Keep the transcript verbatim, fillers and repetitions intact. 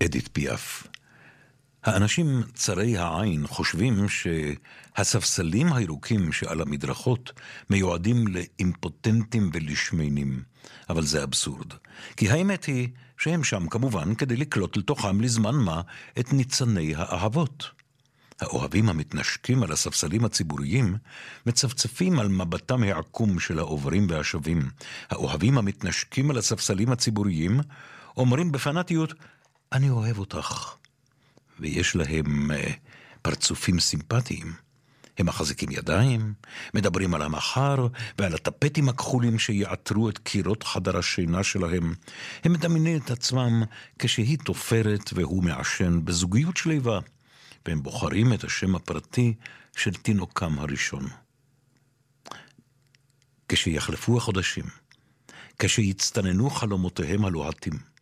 אדית פיאף. האנשים צרי העין חושבים שהספסלים הירוקים שעל המדרכות מיועדים לאימפוטנטים ולשמנים, אבל זה אבסורד. כי האמת היא שהם שם כמובן כדי לקלוט לתוכם לזמן מה את ניצני האהבות. האוהבים המתנשקים על הספסלים הציבוריים מצפצפים על מבטם העקום של העוברים והשבים. האוהבים המתנשקים על הספסלים הציבוריים אומרים בפנטיות, אני אוהב אותך. ויש להם uh, פרצופים סימפטיים. הם מחזיקים ידיים, מדברים על המחר ועל הטפטים הכחולים שיעטרו את קירות חדר השינה שלהם. הם מדמיינים את עצמם כשהיא תופרת והוא מעשן בזוגיות שליבה, והם בוחרים את השם הפרטי של תינוקם הראשון. כשיחלפו החודשים, כשיצטננו חלומותיהם הלוהטים,